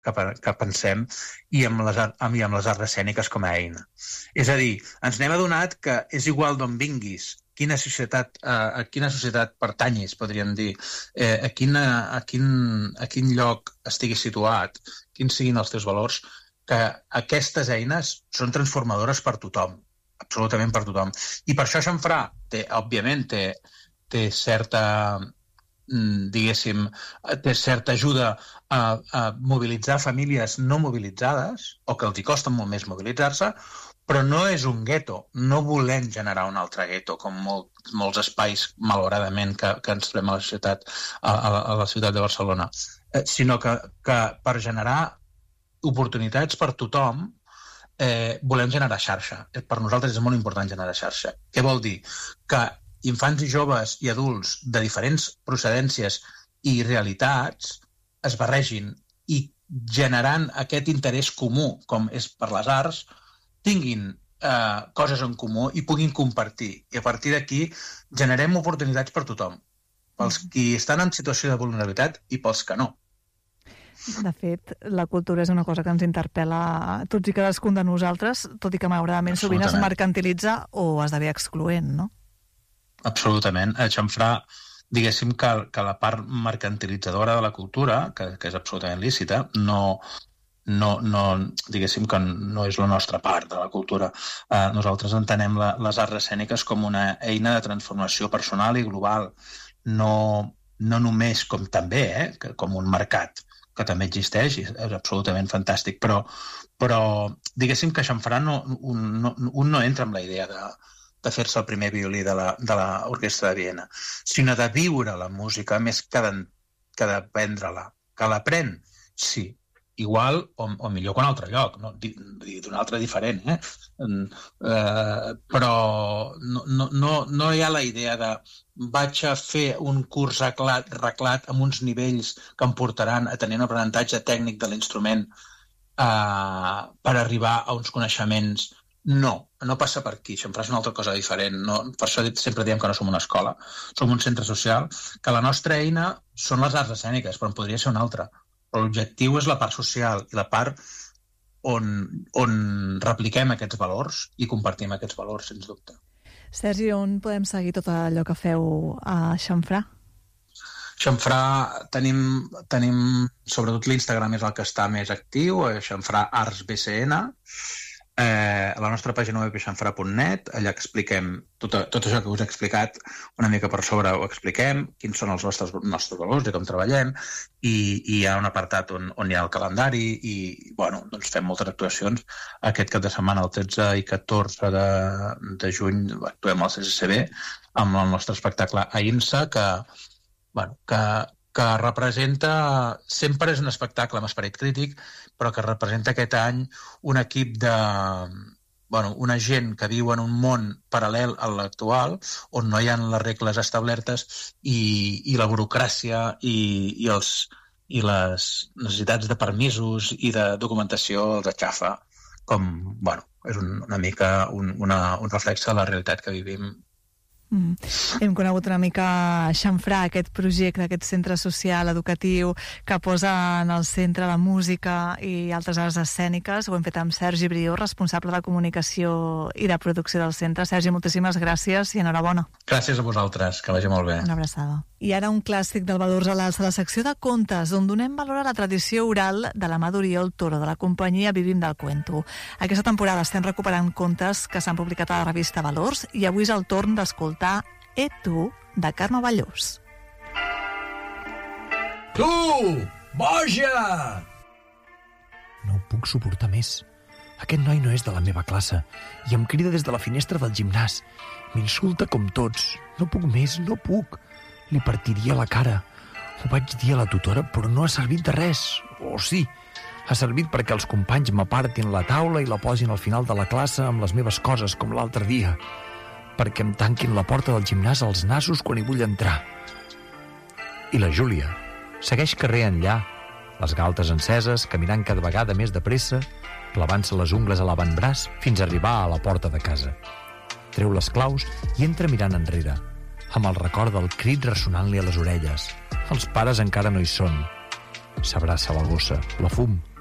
que pensem i amb les arts escèniques com a eina. És a dir, ens n'hem adonat que és igual d'on vinguis, a quina societat pertanyis, podríem dir, a quin lloc estiguis situat, quins siguin els teus valors, que aquestes eines són transformadores per tothom, absolutament per tothom. I per això Xamfrà, òbviament, té certa, diguéssim, té certa ajuda a mobilitzar famílies no mobilitzades, o que els hi costa molt més mobilitzar-se, però no és un gueto. No volem generar un altre gueto, com molts espais, malauradament, que ens trobem a la ciutat de Barcelona, sinó que per generar oportunitats per tothom volem generar xarxa. Per nosaltres és molt important generar xarxa. Què vol dir? Que infants i joves i adults de diferents procedències i realitats es barregin i generant aquest interès comú, com és per les arts, tinguin coses en comú i puguin compartir. I a partir d'aquí generem oportunitats per tothom, pels qui estan en situació de vulnerabilitat i pels que no. De fet, la cultura és una cosa que ens interpel·la a tots i cadascun de nosaltres, tot i que malauradament sovint es mercantilitza o esdevé excloent, no? Absolutament. A Xamfrà, diguéssim que la part mercantilitzadora de la cultura, que és absolutament lícita, no, diguéssim que no és la nostra part de la cultura. Nosaltres entenem les arts escèniques com una eina de transformació personal i global, no només com també, com un mercat, que també existeix i és absolutament fantàstic, però diguéssim que Xamfrà un no entra amb la idea de fer-se el primer violí de l'Orquestra de Viena, sinó de viure la música més que d'aprendre-la. Que l'aprèn, sí, igual o millor que un altre lloc, no? D'un altre diferent, però no hi ha la idea de vaig a fer un curs reglat amb uns nivells que em portaran a tenir un aprenentatge tècnic de l'instrument per arribar a uns coneixements. No passa per aquí. Xamfrà és una altra cosa diferent. Per això sempre diem que no som una escola, som un centre social, que la nostra eina són les arts escèniques, però en podria ser una altra. Però l'objectiu és la part social i la part on repliquem aquests valors i compartim aquests valors, sens dubte. Sergi, on podem seguir tot allò que feu a Xamfrà? Xamfrà tenim sobretot l'Instagram és el que està més actiu, Xamfrà Arts BCN. A la nostra pàgina web és xamfrà.net, allà expliquem tot això que us he explicat, una mica per sobre ho expliquem, quins són els nostres valors i com treballem, i hi ha un apartat on hi ha el calendari i doncs fem moltes actuacions. Aquest cap de setmana, el 13 i 14 de juny, actuem al CCCB amb el nostre espectacle Ahimsa, que representa, sempre és un espectacle amb esperit crític, però que representa aquest any un equip una gent que viu en un món paral·lel a l'actual, on no hi ha les regles establertes i la burocràcia i les necessitats de permisos i de documentació els aixafa, és una mica un reflex de la realitat que vivim. Hem conegut una mica Xamfrà, aquest projecte, aquest centre social, educatiu, que posa en el centre la música i altres arts escèniques. Ho hem fet amb Sergi Brió, responsable de comunicació i de producció del centre. Sergi, moltíssimes gràcies i enhorabona. Gràcies a vosaltres, que vagi molt bé. Una abraçada. I ara un clàssic del Valors a l'Alça, la secció de contes, on donem valor a la tradició oral de la mà d'Oriol Toro, de la companyia Vivim del Cuento. Aquesta temporada estem recuperant contes que s'han publicat a la revista Valors i avui és el torn d'escoltar Tu, de Carme Ballós. Tu, boja! No ho puc suportar més. Aquest noi no és de la meva classe i em crida des de la finestra del gimnàs. M'insulta com tots. No puc més, no puc. Li partiria la cara. Ho vaig dir a la tutora, però no ha servit de res. O sí, ha servit perquè els companys m'apartin la taula i la posin al final de la classe amb les meves coses, com l'altre dia. Perquè em tanquin la porta del gimnàs als nassos quan hi vull entrar. I la Júlia segueix carrer enllà, les galtes enceses, caminant cada vegada més de pressa, clavant-se les ungles a l'avantbraç fins a arribar a la porta de casa. Treu les claus i entra mirant enrere, amb el record del crit ressonant-li a les orelles. Els pares encara no hi són. S'abraça la gossa, la fum,